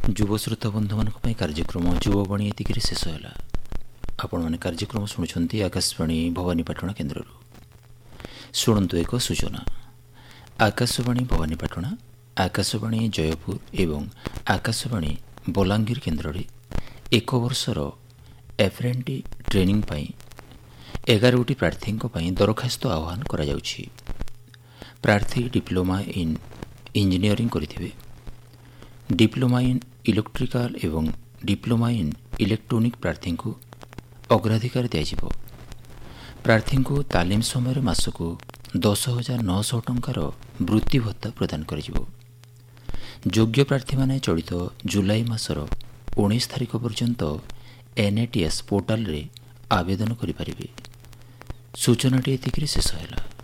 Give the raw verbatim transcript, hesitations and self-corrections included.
ଯୁବ ଶ୍ରୋତା ବନ୍ଧୁମାନଙ୍କ ପାଇଁ କାର୍ଯ୍ୟକ୍ରମ ଯୁବବାଣୀ ଏତିକିରେ ଶେଷ ହେଲା। ଆପଣମାନେ କାର୍ଯ୍ୟକ୍ରମ ଶୁଣୁଛନ୍ତି ଆକାଶବାଣୀ ଭବାନୀପାଟଣା କେନ୍ଦ୍ରରୁ। ଶୁଣନ୍ତୁ ଏକ ସୂଚନା। ଆକାଶବାଣୀ ଭବାନୀପାଟଣା, ଆକାଶବାଣୀ ଜୟପୁର ଏବଂ ଆକାଶବାଣୀ ବଲାଙ୍ଗୀର କେନ୍ଦ୍ରରେ ଏକ ବର୍ଷର ଏଫ୍ରେଣ୍ଟି ଟ୍ରେନିଂ ପାଇଁ ଏଗାରଟି ପ୍ରାର୍ଥୀଙ୍କ ପାଇଁ ଦରଖାସ୍ତ ଆହ୍ୱାନ କରାଯାଉଛି। ପ୍ରାର୍ଥୀ ଡିପ୍ଲୋମା ଇନ୍ ଇଞ୍ଜିନିୟରିଂ କରିଥିବେ। ଡିପ୍ଲୋମା ଇନ୍ ଇଲେକ୍ଟ୍ରିକାଲ ଏବଂ ଡିପ୍ଲୋମା ଇନ୍ ଇଲେକ୍ଟ୍ରୋନିକ୍ ପ୍ରାର୍ଥୀଙ୍କୁ ଅଗ୍ରାଧିକାର ଦିଆଯିବ। ପ୍ରାର୍ଥୀଙ୍କୁ ତାଲିମ ସମୟରେ ମାସକୁ ଦଶ ହଜାର ନଅଶହ ଟଙ୍କାର ବୃତ୍ତି ଭତ୍ତା ପ୍ରଦାନ କରାଯିବ। ଯୋଗ୍ୟ ପ୍ରାର୍ଥୀମାନେ ଚଳିତ ଜୁଲାଇ ମାସର ଉଣେଇଶ ତାରିଖ ପର୍ଯ୍ୟନ୍ତ ଏନ୍ଏଟିଏସ୍ ପୋର୍ଟାଲରେ ଆବେଦନ କରିପାରିବେ। ସୂଚନାଟି ଏତିକିରେ ଶେଷ ହେଲା।